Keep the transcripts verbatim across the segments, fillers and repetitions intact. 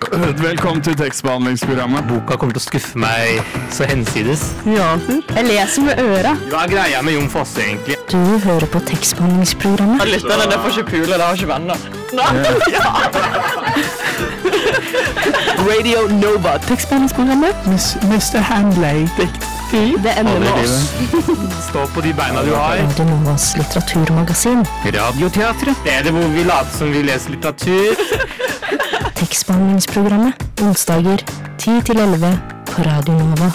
Velkommen til tekstbehandlingsprogrammet. Boka kommer til å skuffe meg så hensides. Ja, jeg leser med øra. Hva er greia med Jon Fosse, egentlig? Du hører på tekstbehandlingsprogrammet. Lytterne, det får ikke pule, det har ikke venner. Nei, ja. Radio Nova. Tekstbehandlingsprogrammet. mister Handley. Det ender med oss. Stå på de beina du har. Radio Novas litteraturmagasin. Radioteatret. Stedet hvor vi later som vi leser litteratur. Tekstbehandlingsprogrammet. Onsdager ti til elleve på Radio Nova.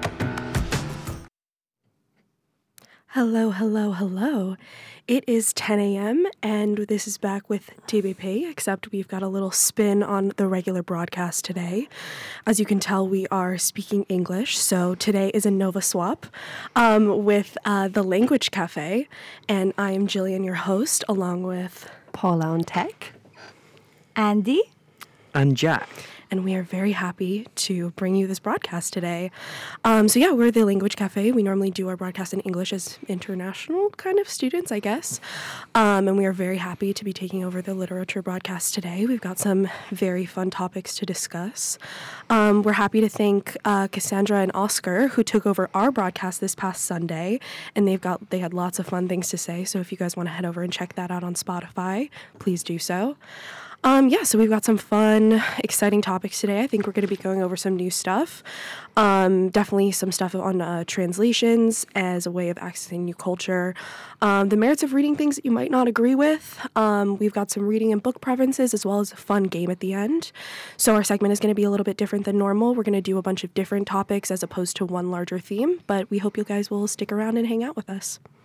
Hello, hello, hello. It is ten a.m. and this is back with T B P, except we've got a little spin on the regular broadcast today. As you can tell, we are speaking English, so today is a Nova swap um, with uh, the Language Cafe, and I am Jillian, your host, along with Paula and Tech, Andy, and Jack. And we are very happy to bring you this broadcast today. Um, so yeah, we're the Language Cafe. We normally do our broadcast in English as international kind of students, I guess. Um, and we are very happy to be taking over the literature broadcast today. We've got some very fun topics to discuss. Um, we're happy to thank uh, Cassandra and Oscar, who took over our broadcast this past Sunday. And they've got they had lots of fun things to say. So if you guys want to head over and check that out on Spotify, please do so. Um, yeah, so we've got some fun, exciting topics today. I think we're going to be going over some new stuff. Um, definitely some stuff on uh, translations as a way of accessing new culture. Um, the merits of reading things that you might not agree with. Um, we've got some reading and book preferences as well as a fun game at the end. So our segment is going to be a little bit different than normal. We're going to do a bunch of different topics as opposed to one larger theme. But we hope you guys will stick around and hang out with us.